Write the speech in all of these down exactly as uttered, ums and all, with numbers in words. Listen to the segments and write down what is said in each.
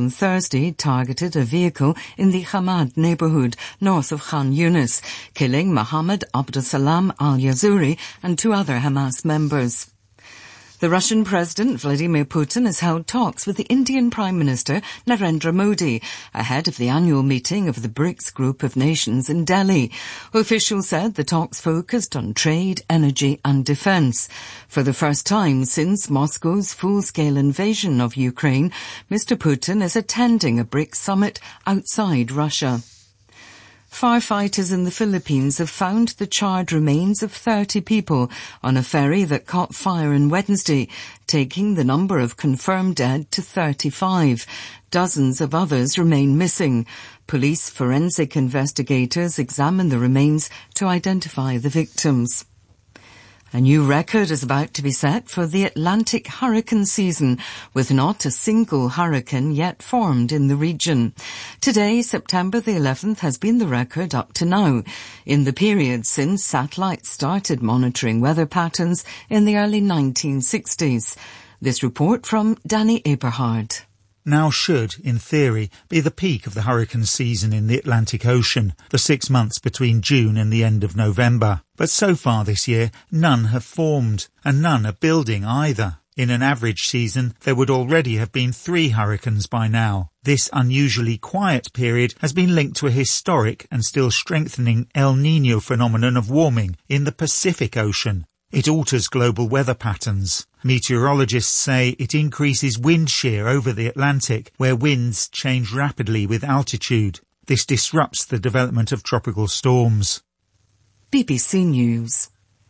on Thursday targeted a vehicle in the Hamad neighbourhood north of Khan Yunis, killing Mohammed Abdulsalam al-Yazuri and two other Hamas members. The Russian President Vladimir Putin has held talks with the Indian Prime Minister Narendra Modi ahead of the annual meeting of the BRICS group of nations in Delhi. Officials said the talks focused on trade, energy and defence. For the first time since Moscow's full-scale invasion of Ukraine, Mister Putin is attending a BRICS summit outside Russia. Firefighters in the Philippines have found the charred remains of thirty people on a ferry that caught fire on Wednesday, taking the number of confirmed dead to thirty-five. Dozens of others remain missing. Police forensic investigators examine the remains to identify the victims. A new record is about to be set for the Atlantic hurricane season, with not a single hurricane yet formed in the region. Today, September the eleventh, has been the record up to now, in the period since satellites started monitoring weather patterns in the early nineteen sixties. This report from Danny Eberhard. Now should, in theory, be the peak of the hurricane season in the Atlantic Ocean, the six months between June and the end of November. But so far this year, none have formed, and none are building either. In an average season, there would already have been three hurricanes by now. This unusually quiet period has been linked to a historic and still strengthening El Niño phenomenon of warming in the Pacific Ocean. It alters global weather patterns. Meteorologists say it increases wind shear over the Atlantic, where winds change rapidly with altitude. This disrupts the development of tropical storms. B B C News.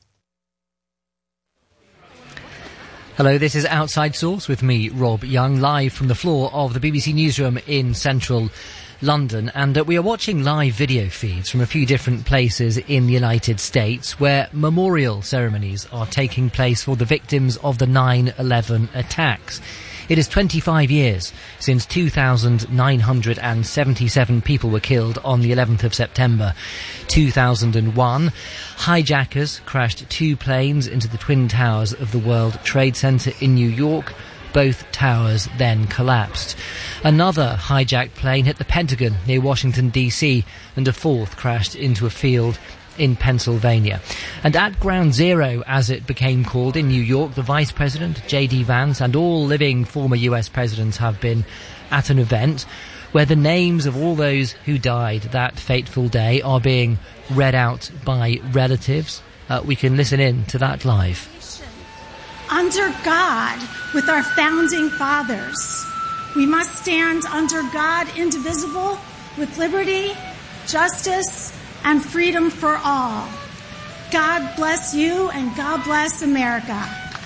Hello, this is Outside Source with me, Rob Young, live from the floor of the B B C newsroom in central London, and uh, we are watching live video feeds from a few different places in the United States where memorial ceremonies are taking place for the victims of the nine eleven attacks. It is twenty-five years since two thousand nine hundred seventy-seven people were killed on the eleventh of September two thousand one. Hijackers crashed two planes into the Twin Towers of the World Trade Center in New York. Both towers then collapsed. Another hijacked plane hit the Pentagon near Washington, D C, and a fourth crashed into a field in Pennsylvania. And at Ground Zero, as it became called in New York, the Vice President, J D Vance, and all living former U S presidents have been at an event where the names of all those who died that fateful day are being read out by relatives. Uh, we can listen in to that live. Under God, with our founding fathers, we must stand under God indivisible, with liberty, justice, and freedom for all. God bless you, and God bless America.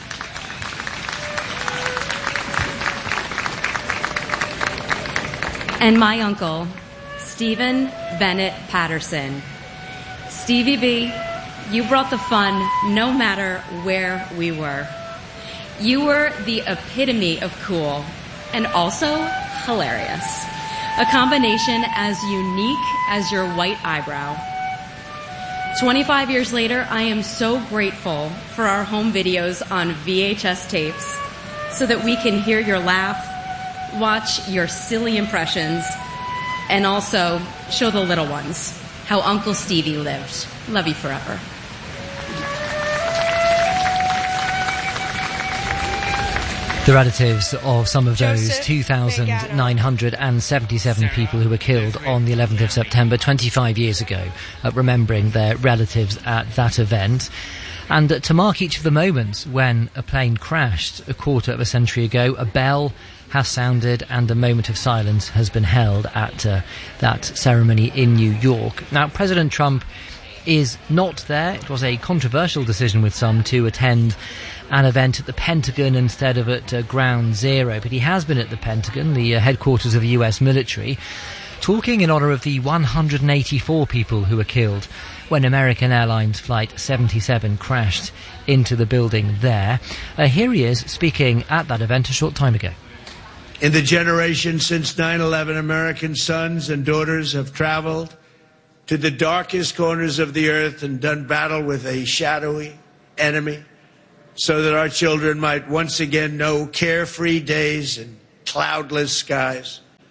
And my uncle, Stephen Bennett Patterson. Stevie B, you brought the fun no matter where we were. You were the epitome of cool and also hilarious. A combination as unique as your white eyebrow. twenty-five years later, I am so grateful for our home videos on V H S tapes so that we can hear your laugh, watch your silly impressions, and also show the little ones how Uncle Stevie lived. Love you forever. The relatives of some of those two thousand nine hundred seventy-seven people who were killed on the eleventh of September twenty-five years ago, uh, remembering their relatives at that event. And uh, to mark each of the moments when a plane crashed a quarter of a century ago, a bell has sounded and a moment of silence has been held at uh, that ceremony in New York. Now, President Trump is not there. It was a controversial decision with some to attend an event at the Pentagon instead of at uh, Ground Zero, but he has been at the Pentagon, the uh, headquarters of the U S military, talking in honour of the one hundred eighty-four people who were killed when American Airlines Flight seventy-seven crashed into the building there. Uh, here he is speaking at that event a short time ago. In the generation since nine eleven, American sons and daughters have traveled to the darkest corners of the earth and done battle with a shadowy enemy, so that our children might once again know carefree days and cloudless skies.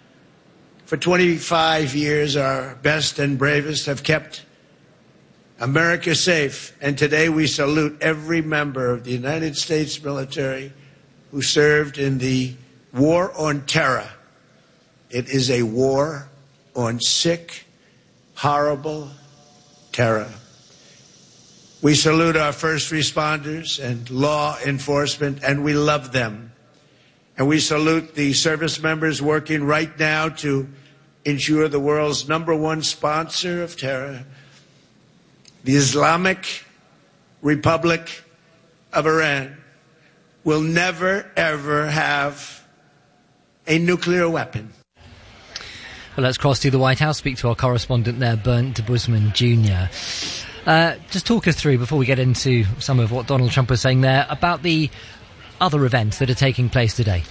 For twenty-five years, our best and bravest have kept America safe, and today we salute every member of the United States military who served in the War on Terror. It is a war on sick, horrible terror. We salute our first responders and law enforcement, and we love them. And we salute the service members working right now to ensure the world's number one sponsor of terror, the Islamic Republic of Iran, will never, ever have a nuclear weapon. Well, let's cross to the White House, speak to our correspondent there, Bernd Busman Junior Uh, just talk us through, before we get into some of what Donald Trump was saying there, about the other events that are taking place today.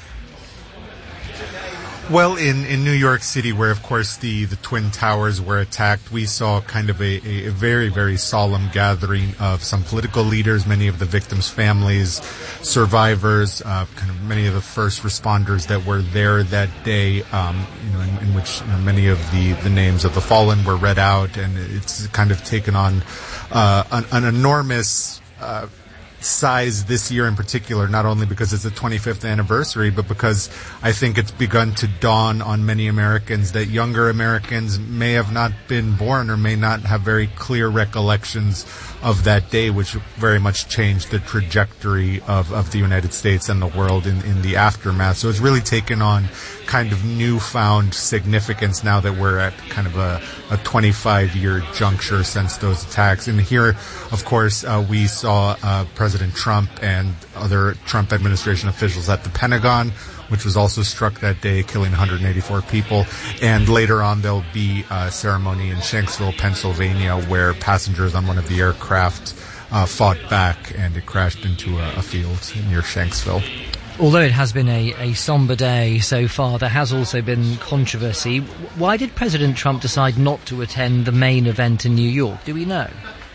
Well, in, in New York City, where, of course, the, the Twin Towers were attacked, we saw kind of a, a very, very solemn gathering of some political leaders, many of the victims' families, survivors, uh, kind of many of the first responders that were there that day, um, you know, in, in which you know, many of the, the names of the fallen were read out, and it's kind of taken on uh, an, an enormous uh size this year in particular, not only because it's the twenty-fifth anniversary, but because I think it's begun to dawn on many Americans that younger Americans may have not been born or may not have very clear recollections of that day, which very much changed the trajectory of, of the United States and the world in, in the aftermath. So it's really taken on kind of newfound significance now that we're at kind of a, a twenty-five year juncture since those attacks. And here, of course, uh, we saw uh, President Trump and other Trump administration officials at the Pentagon, which was also struck that day, killing one hundred eighty-four people. And later on, there'll be a ceremony in Shanksville, Pennsylvania, where passengers on one of the aircraft uh, fought back, and it crashed into a, a field near Shanksville. Although it has been a, a somber day so far, there has also been controversy. Why did President Trump decide not to attend the main event in New York? Do we know?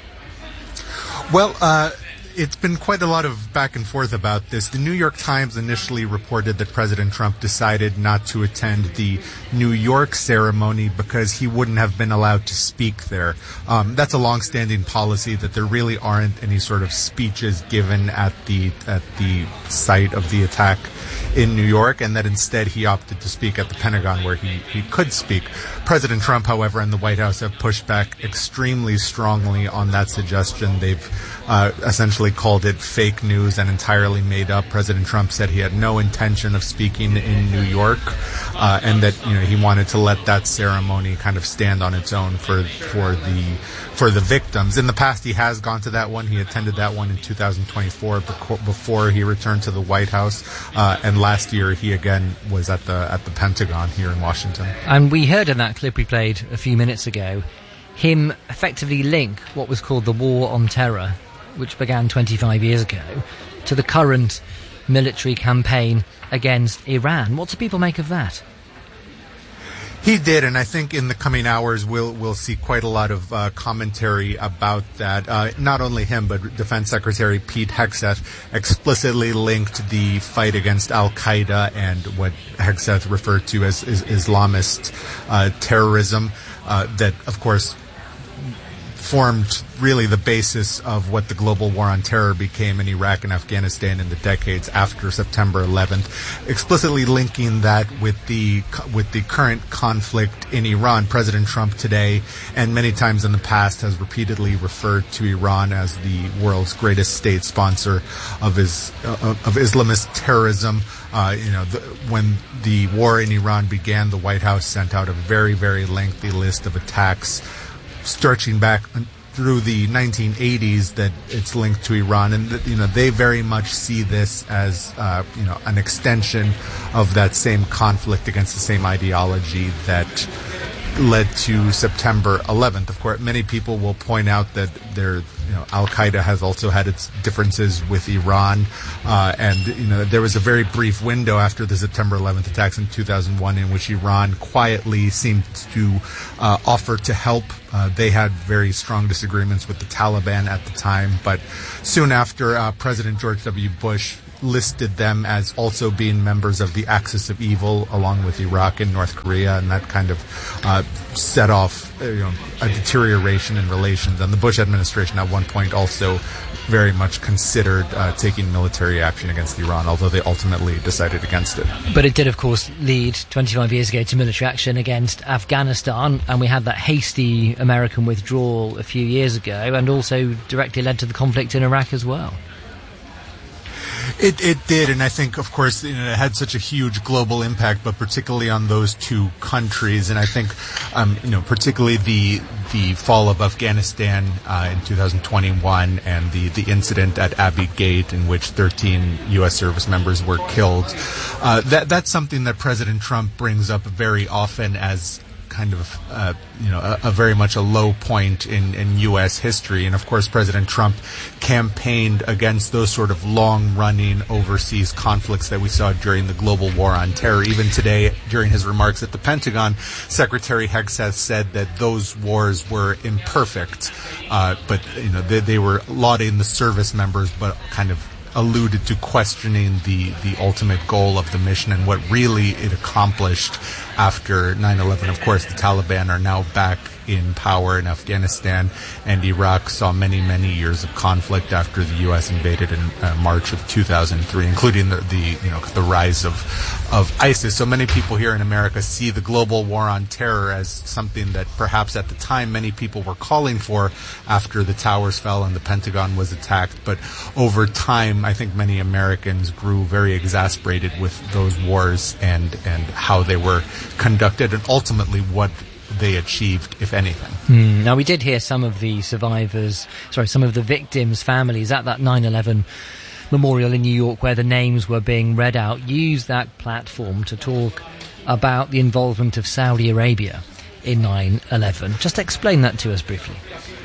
Well, uh... it's been quite a lot of back and forth about this. The New York Times initially reported that President Trump decided not to attend the New York ceremony because he wouldn't have been allowed to speak there. Um, that's a long-standing policy, that there really aren't any sort of speeches given at the at the site of the attack in New York, and that instead he opted to speak at the Pentagon, where he, he could speak. President Trump, however, and the White House have pushed back extremely strongly on that suggestion. They've uh, essentially called it fake news and entirely made up. President Trump said he had no intention of speaking in New York, uh, and that you know he wanted to let that ceremony kind of stand on its own for for the for the victims. In the past, he has gone to that one. He attended that one in two thousand twenty-four before he returned to the White House, uh, and last year he again was at the at the Pentagon here in Washington. And we heard in that clip we played a few minutes ago him effectively link what was called the War on Terror, which began twenty-five years ago, to the current military campaign against Iran. What do people make of that? He did, and I think in the coming hours we'll we'll see quite a lot of uh, commentary about that. Uh, not only him, but Defense Secretary Pete Hegseth explicitly linked the fight against Al-Qaeda and what Hegseth referred to as, as Islamist uh, terrorism. Uh, that, of course, formed really the basis of what the global war on terror became in Iraq and Afghanistan in the decades after September eleventh, explicitly linking that with the with the current conflict in Iran. President Trump today, and many times in the past, has repeatedly referred to Iran as the world's greatest state sponsor of his uh, of Islamist terrorism. Uh, you know, the, when the war in Iran began, the White House sent out a very, very lengthy list of attacks stretching back through the nineteen eighties that it's linked to Iran, and you know they very much see this as uh, you know an extension of that same conflict against the same ideology that led to September eleventh. Of course, many people will point out that there, you know, Al-Qaeda has also had its differences with Iran, uh, and you know there was a very brief window after the September eleventh attacks in two thousand one in which Iran quietly seemed to uh, offer to help. Uh, they had very strong disagreements with the Taliban at the time, but soon after, uh, President George W. Bush listed them as also being members of the Axis of Evil, along with Iraq and North Korea, and that kind of uh, set off uh, you know, a deterioration in relations. And the Bush administration at one point also very much considered uh, taking military action against Iran, although they ultimately decided against it. But it did, of course, lead twenty-five years ago to military action against Afghanistan, and we had that hasty American withdrawal a few years ago, and also directly led to the conflict in Iraq as well. It it did, and I think, of course, you know, it had such a huge global impact, but particularly on those two countries. And I think, um, you know, particularly the the fall of Afghanistan uh, in two thousand twenty-one and the, the incident at Abbey Gate in which thirteen U S service members were killed. Uh, that that's something that President Trump brings up very often as kind of, uh, you know, a, a very much a low point in, in U S history. And of course, President Trump campaigned against those sort of long-running overseas conflicts that we saw during the global war on terror. Even today, during his remarks at the Pentagon, Secretary Hegseth said that those wars were imperfect, uh, but, you know, they, they were lauding the service members, but kind of alluded to questioning the, the ultimate goal of the mission and what really it accomplished after nine eleven. Of course, the Taliban are now back in power in Afghanistan, and Iraq saw many, many years of conflict after the U S invaded in uh, March of two thousand three, including the, the you know the rise of of ISIS. So many people here in America see the global war on terror as something that perhaps at the time many people were calling for after the towers fell and the Pentagon was attacked. But over time, I think many Americans grew very exasperated with those wars and and how they were conducted and ultimately what they achieved, if anything. Mm. Now, we did hear some of the survivors, sorry, some of the victims' families at that nine eleven memorial in New York where the names were being read out, use that platform to talk about the involvement of Saudi Arabia in nine eleven. Just explain that to us briefly.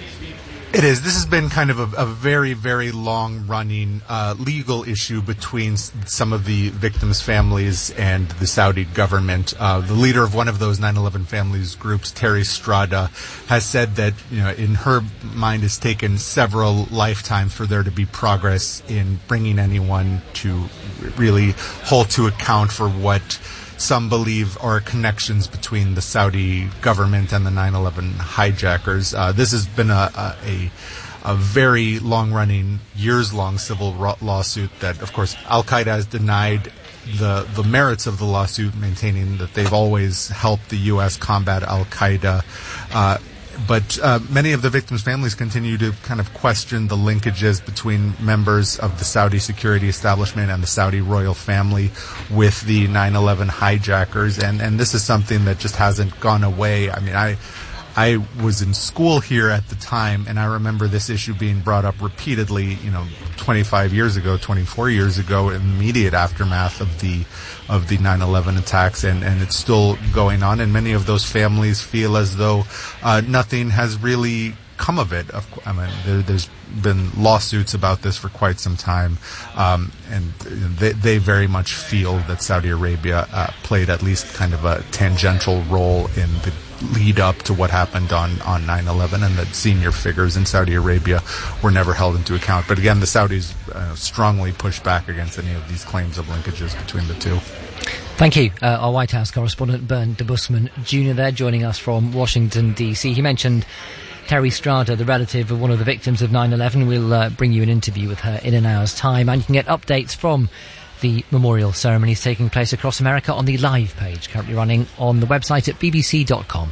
It is. This has been kind of a, a very, very long-running uh, legal issue between s- some of the victims' families and the Saudi government. Uh, the leader of one of those nine eleven families groups, Terry Strada, has said that, you know, in her mind, it's taken several lifetimes for there to be progress in bringing anyone to really hold to account for what some believe are connections between the Saudi government and the nine eleven hijackers. Uh, this has been a, a, a, a very long-running, years-long civil ro- lawsuit that, of course, Al-Qaeda has denied the the merits of the lawsuit, maintaining that they've always helped the U S combat Al-Qaeda. Uh, But uh, many of the victims' families continue to kind of question the linkages between members of the Saudi security establishment and the Saudi royal family with the nine eleven hijackers. And, and this is something that just hasn't gone away. I mean, I I was in school here at the time, and I remember this issue being brought up repeatedly, you know, twenty-five years ago, twenty-four years ago, in the immediate aftermath of the of the nine eleven attacks, and, and it's still going on, and many of those families feel as though uh, nothing has really come of it. Of, I mean, there, there's been lawsuits about this for quite some time, um, and they, they very much feel that Saudi Arabia uh, played at least kind of a tangential role in the lead up to what happened on, on nine eleven, and that senior figures in Saudi Arabia were never held into account. But again, the Saudis uh, strongly pushed back against any of these claims of linkages between the two. Thank you. Uh, our White House correspondent, Bernd Debusman Junior there, joining us from Washington, D C. He mentioned Terry Strada, the relative of one of the victims of nine eleven. We'll uh, bring you an interview with her in an hour's time, and you can get updates from the memorial ceremonies taking place across America on the live page, currently running on the website at b b c dot com.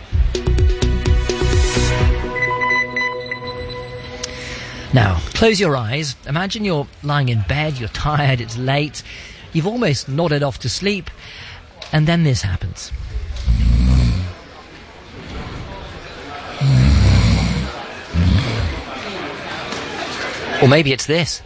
Now, close your eyes. Imagine you're lying in bed, you're tired, it's late, you've almost nodded off to sleep, and then this happens. Or maybe it's this.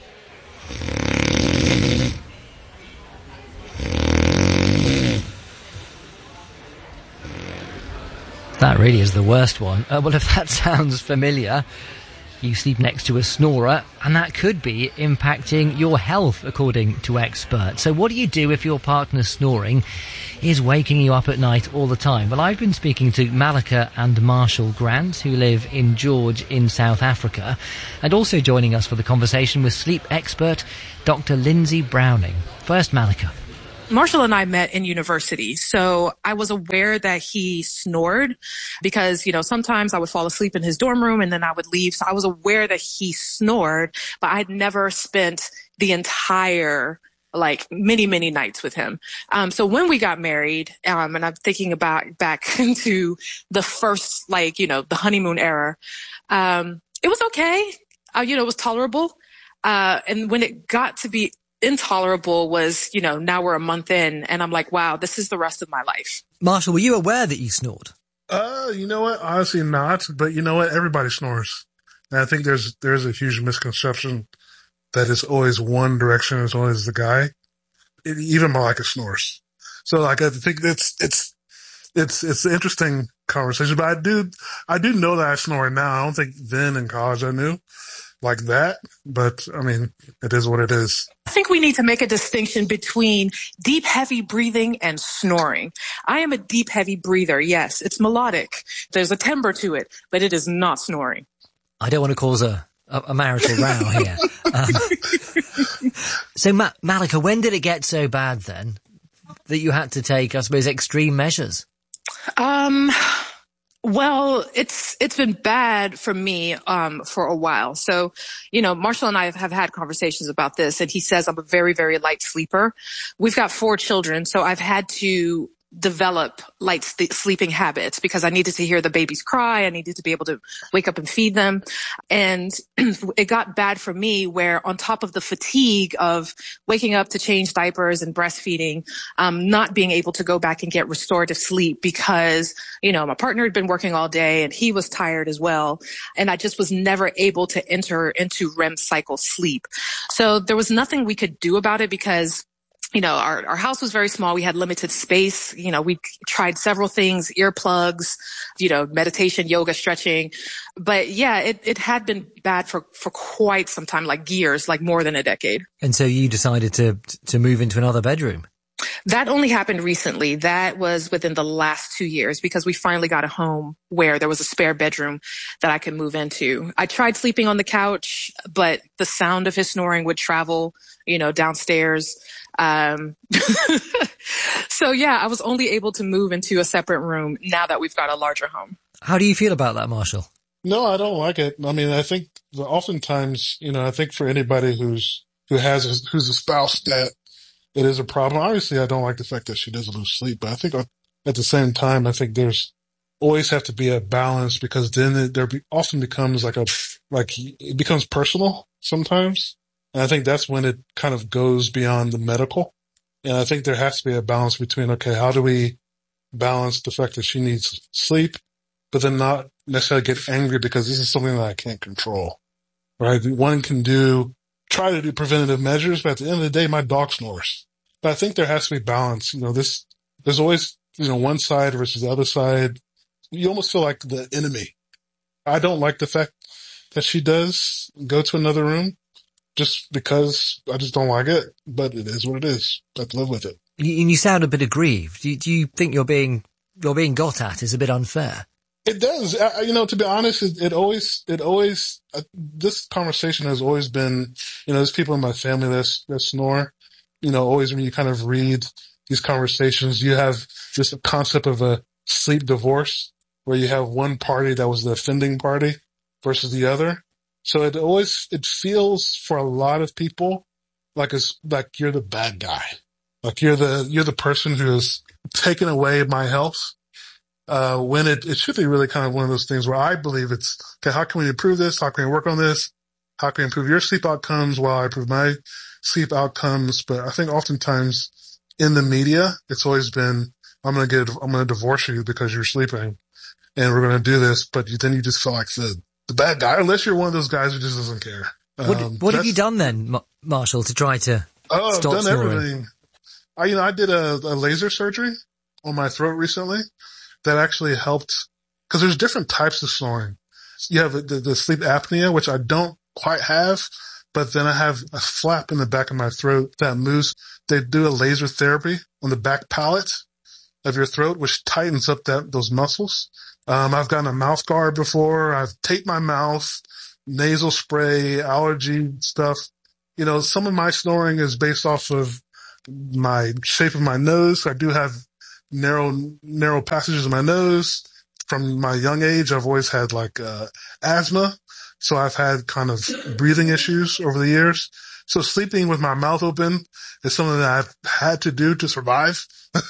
That really is the worst one. Uh, well, if that sounds familiar, you sleep next to a snorer, and that could be impacting your health, according to experts. So what do you do if your partner's snoring? is waking you up at night all the time? Well, I've been speaking to Malika and Marshall Grant, who live in George in South Africa, and also joining us for the conversation with sleep expert Doctor Lindsay Browning. First, Malika. Marshall and I met in university, so I was aware that he snored because, you know, sometimes I would fall asleep in his dorm room and then I would leave. So I was aware that he snored, but I'd never spent the entire, like, many, many nights with him. Um, so when we got married, um, and I'm thinking about back into the first, like, you know, the honeymoon era, um, it was okay. Uh, you know, it was tolerable. Uh, and when it got to be intolerable was, you know, now we're a month in and I'm like, wow, this is the rest of my life. Marshall, were you aware that you snored? Uh, you know what? Honestly, not. But you know what? Everybody snores. And I think there's there's a huge misconception that it's always one direction, it's always the guy. It, even Malika snores. So like I think it's it's it's it's an interesting conversation. But I do I do know that I snore now. I don't think then in college I knew like that, but I mean, it is what it is. I think we need to make a distinction between deep, heavy breathing and snoring. I am a deep, heavy breather. Yes, it's melodic. There's a timbre to it, but it is not snoring. I don't want to cause a, a, a marital row here. Um, so, Ma- Malika, when did it get so bad then that you had to take, I suppose, extreme measures? Um... Well, it's, it's been bad for me, um, for a while. So, you know, Marshall and I have, have had conversations about this and he says I'm a very, very light sleeper. We've got four children. So I've had to develop light st- sleeping habits because I needed to hear the babies cry. I needed to be able to wake up and feed them. And it got bad for me where on top of the fatigue of waking up to change diapers and breastfeeding, um, not being able to go back and get restorative sleep because, you know, my partner had been working all day and he was tired as well. And I just was never able to enter into R E M cycle sleep. So there was nothing we could do about it because you know, our, our house was very small. We had limited space. You know, we tried several things, earplugs, you know, meditation, yoga, stretching. But yeah, it, it had been bad for, for quite some time, like years, like more than a decade. And so you decided to, to move into another bedroom? That only happened recently. That was within the last two years because we finally got a home where there was a spare bedroom that I could move into. I tried sleeping on the couch, but the sound of his snoring would travel, you know, downstairs. Um, so yeah, I was only able to move into a separate room now that we've got a larger home. How do you feel about that, Marshall? No, I don't like it. I mean, I think oftentimes, you know, I think for anybody who's, who has, a, who's a spouse that it is a problem. Obviously, I don't like the fact that she doesn't lose sleep, but I think at the same time, I think there's always have to be a balance because then it, there be, often becomes like a, like it becomes personal sometimes. And I think that's when it kind of goes beyond the medical. And I think there has to be a balance between, okay, how do we balance the fact that she needs sleep, but then not necessarily get angry because this is something that I can't control, right? One can do, try to do preventative measures, but at the end of the day, my dog snores. But I think there has to be balance. You know, this, there's always, you know, one side versus the other side. You almost feel like the enemy. I don't like the fact that she does go to another room. Just because I just don't like it, but it is what it is. I have to live with it. And you, you sound a bit aggrieved. Do you, do you think you're being you're being got at is a bit unfair? It does. I, you know, to be honest, it, it always, it always, uh, this conversation has always been, you know, there's people in my family that, that snore. You know, always when you kind of read these conversations, you have this concept of a sleep divorce where you have one party that was the offending party versus the other. So it always, it feels for a lot of people like it's, like you're the bad guy. Like you're the, you're the person who has taken away my health. Uh, when it, it should be really kind of one of those things where I believe it's, okay, how can we improve this? How can we work on this? How can we improve your sleep outcomes while I improve my sleep outcomes? But I think oftentimes in the media, it's always been, I'm going to get, I'm going to divorce you because you're sleeping and we're going to do this. But then you just feel like the, the bad guy, unless you're one of those guys who just doesn't care. What, um, what have you done then, Ma- Marshall, to try to oh, stop I've done snoring? everything. I, you know, I did a, a laser surgery on my throat recently that actually helped because there's different types of snoring. You have the, the sleep apnea, which I don't quite have, but then I have a flap in the back of my throat that moves. They do a laser therapy on the back palate of your throat, which tightens up that those muscles. Um, I've gotten a mouth guard before. I've taped my mouth, nasal spray, allergy stuff. You know, some of my snoring is based off of my shape of my nose. I do have narrow, narrow passages in my nose. From my young age, I've always had like, uh, asthma. So I've had kind of breathing issues over the years. So sleeping with my mouth open is something that I've had to do to survive.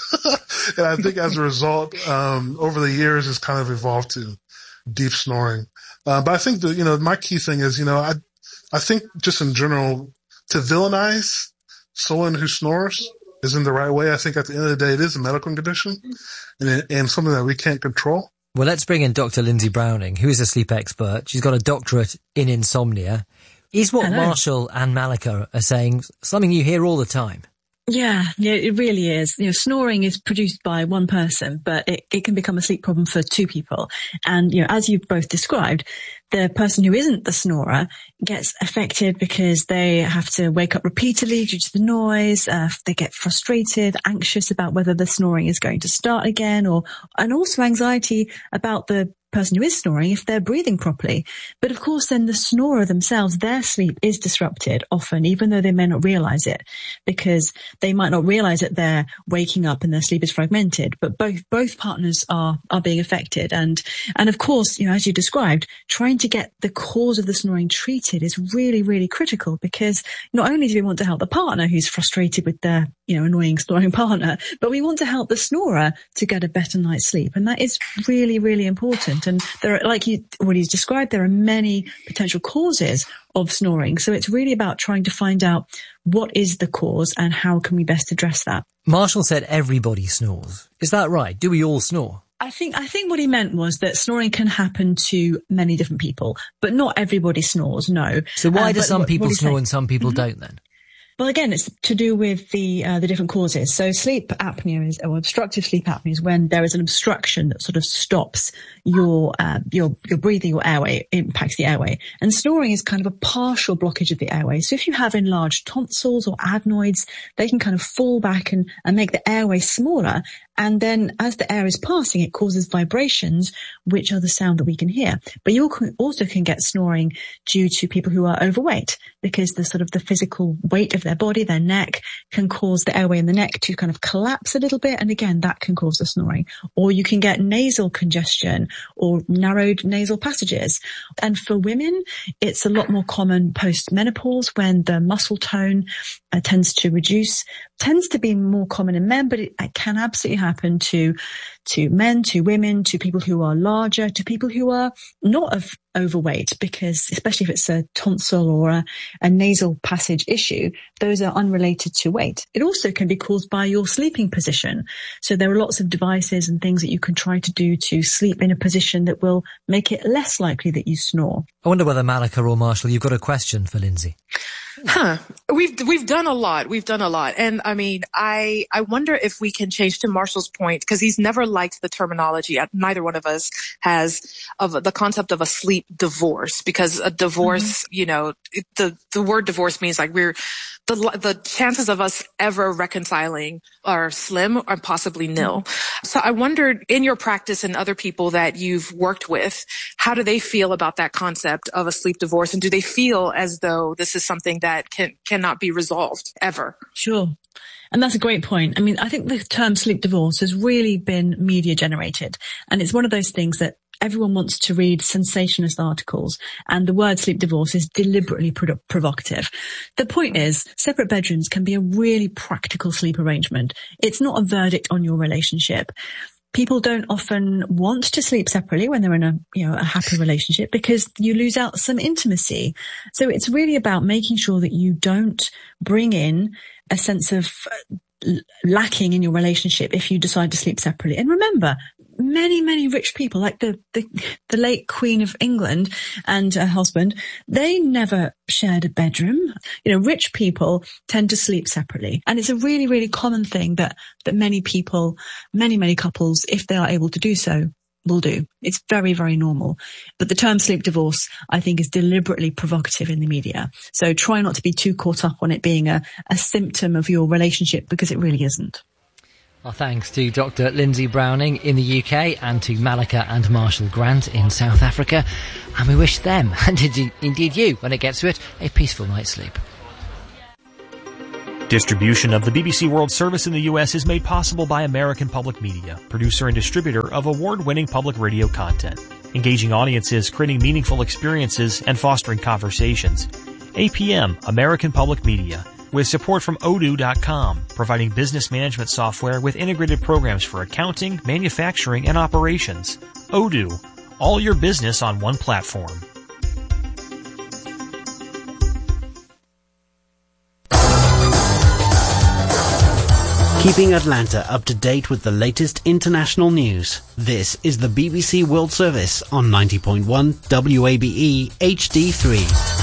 And I think as a result, um, over the years, it's kind of evolved to deep snoring. Uh, but I think that, you know, my key thing is, you know, I, I think just in general, to villainize someone who snores isn't the right way. I think at the end of the day, it is a medical condition and, and something that we can't control. Well, let's bring in Doctor Lindsay Browning, who is a sleep expert. She's got a doctorate in insomnia. Is what Hello. Marshall and Malika are saying something you hear all the time? Yeah, yeah, it really is. You know, snoring is produced by one person, but it, it can become a sleep problem for two people. And, you know, as you've both described, the person who isn't the snorer gets affected because they have to wake up repeatedly due to the noise. Uh, they get frustrated, anxious about whether the snoring is going to start again, or, and also anxiety about the person who is snoring if they're breathing properly. But of course, then the snorer themselves, their sleep is disrupted often, even though they may not realize it, because they might not realize that they're waking up and their sleep is fragmented. But both both partners are are being affected. And and of course, you know, as you described, trying to get the cause of the snoring treated is really, really critical, because not only do we want to help the partner who's frustrated with their, you know, annoying snoring partner, but we want to help the snorer to get a better night's sleep. And that is really, really important. And there are, like you already described, there are many potential causes of snoring. So it's really about trying to find out what is the cause and how can we best address that. Marshall said everybody snores. Is that right? Do we all snore? I think, I think what he meant was that snoring can happen to many different people, but not everybody snores, no. So why um, do some what, people what snore saying? and some people Mm-hmm. don't then? Well, again, it's to do with the uh, the different causes. So sleep apnea is, or obstructive sleep apnea is when there is an obstruction that sort of stops your uh, your your breathing, your airway, impacts the airway. And snoring is kind of a partial blockage of the airway. So if you have enlarged tonsils or adenoids, they can kind of fall back and, and make the airway smaller. And then as the air is passing, it causes vibrations, which are the sound that we can hear. But you also can get snoring due to people who are overweight, because the sort of the physical weight of their body, their neck, can cause the airway in the neck to kind of collapse a little bit. And again, that can cause the snoring. Or you can get nasal congestion or narrowed nasal passages. And for women, it's a lot more common post-menopause when the muscle tone uh, tends to reduce. Tends to be more common in men, but it, it can absolutely happen to to men, to women, to people who are larger, to people who are not of overweight, because especially if it's a tonsil or a, a nasal passage issue, those are unrelated to weight. It also can be caused by your sleeping position. So there are lots of devices and things that you can try to do to sleep in a position that will make it less likely that you snore. I wonder whether Malika or Marshall, you've got a question for Lindsay. Huh. We've, we've done a lot. We've done a lot. And I mean, I, I wonder if we can change to Marshall's point, because he's never liked the terminology. Neither one of us has of the concept of a sleep divorce, because a divorce, mm-hmm. you know, it, the, the word divorce means like we're, the, the chances of us ever reconciling are slim or possibly nil. So I wondered, in your practice and other people that you've worked with, how do they feel about that concept of a sleep divorce? And do they feel as though this is something that can, cannot be resolved ever? Sure. And that's a great point. I mean, I think the term sleep divorce has really been media generated. And it's one of those things that everyone wants to read sensationalist articles, and the word sleep divorce is deliberately pro- provocative. The point is, separate bedrooms can be a really practical sleep arrangement. It's not a verdict on your relationship. People don't often want to sleep separately when they're in a, you know, a happy relationship, because you lose out some intimacy. So it's really about making sure that you don't bring in a sense of lacking in your relationship if you decide to sleep separately. And remember, many, many rich people, like the, the, the late Queen of England and her husband, they never shared a bedroom. You know, rich people tend to sleep separately. And it's a really, really common thing that, that many people, many, many couples, if they are able to do so, will do. It's very, very normal. But the term sleep divorce, I think, is deliberately provocative in the media. So try not to be too caught up on it being a, a symptom of your relationship, because it really isn't. Our thanks to Doctor Lindsay Browning in the U K and to Malika and Marshall Grant in South Africa. And we wish them, and indeed you, when it gets to it, a peaceful night's sleep. Distribution of the B B C World Service in the U S is made possible by American Public Media, producer and distributor of award-winning public radio content, engaging audiences, creating meaningful experiences, and fostering conversations. A P M, American Public Media, with support from odoo dot com, providing business management software with integrated programs for accounting, manufacturing, and operations. Odoo, all your business on one platform. Keeping Atlanta up to date with the latest international news. This is the B B C World Service on ninety point one W A B E H D three.